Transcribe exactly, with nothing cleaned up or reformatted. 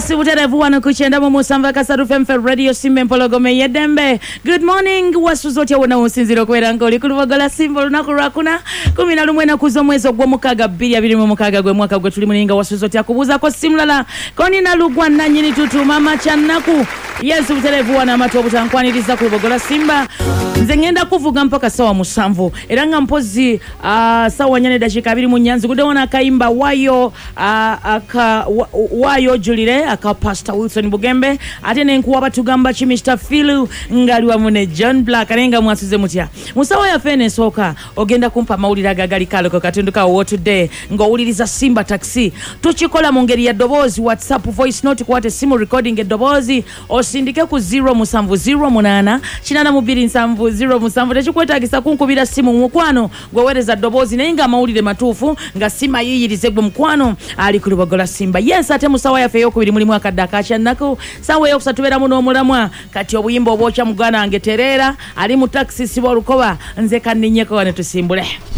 Yes, buterevu wano kuchenda mu Musamba Kasaru F M Radio Simbe Mpologome Yedembe. Good morning, wasuzote wona usinziro kwera ngoli kulubogola Simba lunaku lwakuna kumi na lumwe na kuzo mwezi gwo mukaga bbiri abiri mu mukaga gwe mwaka gwe tuli mulinga wasuzote akubuza ko simulala koni na lugwa nanyini tutu mama channaku. Yes, buterevu wana amatu obutankwanirizza kulubogola Simba. Nze ngenda kuvuga mpaka sawa musanvu era nga mpozi uh, sawa nyane dakika abiri mu nyanzi kudewona akaimba wayo uh, aka wa, wayo julire aka Pastor Wilson Bugembe ate nenkuwa batugamba chi Mister Philu ngali wa mune John Black alenga mwasuze mutya musawa ya fene soka ogenda kumpa mawulira gagali kalo ko katunduka wo today ngowuliriza Simba Taxi tuchikola mu ngeri ya dobozi WhatsApp voice note kwate simu recording e dobozi osindike ku zero musanvu zero munana chinana mubiri nsanvu zero musanvu techikwetagisa kunkubira simu mukwano gwewereza dobozi nenga mawulire matufu nga sima yiyirize gwe mukwano ali kulibogola Simba. Yes, ate musawa ya feyo kubiri muri mwaka dakacha nako sawa yo kusatubera muno mulamwa kati obuyimbo obocha mugana angeterera ali mu taxi sibo rukoba nze kaninyeko wane tusimbule.